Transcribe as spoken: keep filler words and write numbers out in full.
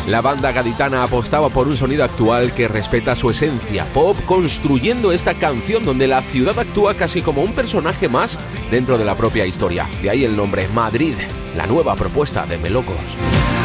La banda gaditana apostaba por un sonido actual que respeta su esencia pop, construyendo esta canción donde la ciudad actúa casi como un personaje más dentro de la propia historia. De ahí el nombre Madrid, la nueva propuesta de Melocos.